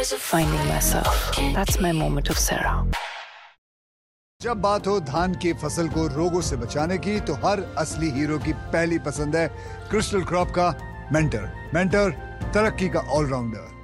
finding myself. That's my moment of Sarah. जब बात हो धान की फसल को रोगों से बचाने की तो हर असली हीरो की पहली पसंद है क्रिस्टल क्रॉप का मेंटर। मेंटर तरक्की का ऑलराउंडर।